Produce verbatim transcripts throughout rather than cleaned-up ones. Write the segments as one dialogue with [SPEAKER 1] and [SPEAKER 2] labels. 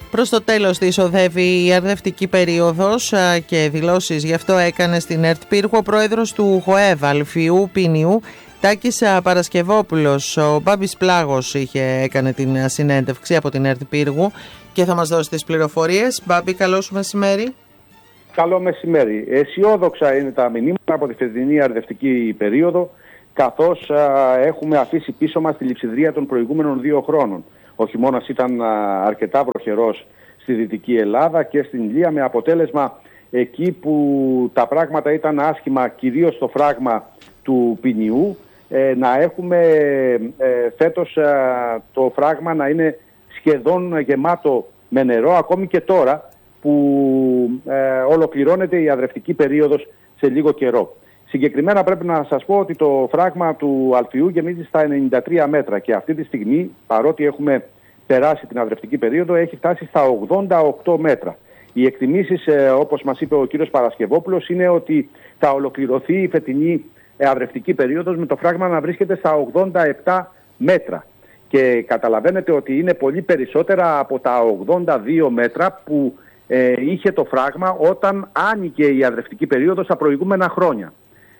[SPEAKER 1] Προς το τέλος της οδεύει η αρδευτική περίοδος και δηλώσεις γι' αυτό έκανε στην ΕΡΤ Πύργου ο πρόεδρος του ΓΟΕΒ Αλφιού Ποινιού, Τάκης Παρασκευόπουλος. Ο Μπάμπης Πλάγος είχε έκανε την συνέντευξη από την ΕΡΤ Πύργου και θα μας δώσει τις πληροφορίες. Μπάμπη, καλό σου μεσημέρι.
[SPEAKER 2] Καλό μεσημέρι. Αισιόδοξα είναι τα μηνύματα από τη φετινή αρδευτική περίοδο, καθώς α, έχουμε αφήσει πίσω μας τη λειψιδρία των προηγούμενων δύο χρόνων. Ο χειμώνας ήταν α, αρκετά βροχερός στη Δυτική Ελλάδα και στην Ηλία, με αποτέλεσμα εκεί που τα πράγματα ήταν άσχημα, κυρίως στο φράγμα του Ποινιού, ε, να έχουμε ε, φέτος ε, το φράγμα να είναι σχεδόν γεμάτο με νερό, ακόμη και τώρα που ε, ολοκληρώνεται η αδρευτική περίοδος σε λίγο καιρό. Συγκεκριμένα πρέπει να σας πω ότι το φράγμα του Αλφιού γεμίζει στα ενενήντα τρία μέτρα και αυτή τη στιγμή, παρότι έχουμε περάσει την αδρευτική περίοδο, έχει φτάσει στα ογδόντα οκτώ μέτρα. Οι εκτιμήσεις, ε, όπως μας είπε ο κύριος Παρασκευόπουλος, είναι ότι θα ολοκληρωθεί η φετινή αδρευτική περίοδος με το φράγμα να βρίσκεται στα ογδόντα επτά μέτρα. Και καταλαβαίνετε ότι είναι πολύ περισσότερα από τα ογδόντα δύο μέτρα που ε, είχε το φράγμα όταν άνοιγε η αδρευτική περίοδος τα προηγούμενα χρόνια.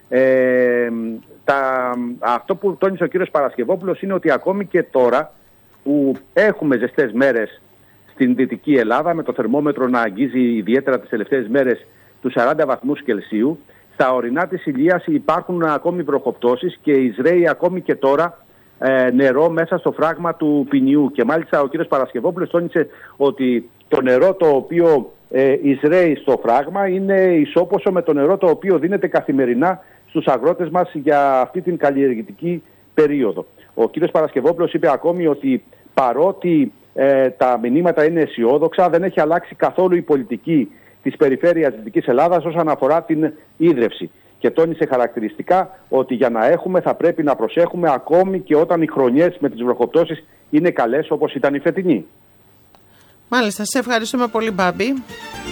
[SPEAKER 2] Ε, τα, αυτό που τόνισε ο κύριος Παρασκευόπουλος είναι ότι ακόμη και τώρα που έχουμε ζεστές μέρες στην Δυτική Ελλάδα, με το θερμόμετρο να αγγίζει ιδιαίτερα τις τελευταίες μέρες τους σαράντα βαθμούς Κελσίου, στα ορεινά της Ηλίας υπάρχουν ακόμη βροχοπτώσεις και εισραίει ακόμη και τώρα ε, νερό μέσα στο φράγμα του Ποινιού. Και μάλιστα ο κύριος Παρασκευόπουλος τόνισε ότι το νερό το οποίο ε, εισραίει στο φράγμα είναι ισόποσο με το νερό το οποίο δίνεται καθημερινά στους αγρότες μας για αυτή την καλλιεργητική περίοδο. Ο κύριος Παρασκευόπουλος είπε ακόμη ότι παρότι ε, τα μηνύματα είναι αισιόδοξα, δεν έχει αλλάξει καθόλου η πολιτική της περιφέρειας Δυτικής Ελλάδας όσον αφορά την ίδρυυση. Και τόνισε χαρακτηριστικά ότι για να έχουμε θα πρέπει να προσέχουμε ακόμη και όταν οι χρονιές με τις βροχοπτώσεις είναι καλές όπως ήταν η φετινή.
[SPEAKER 1] Μάλιστα, σε ευχαριστούμε πολύ, Μπάμπη.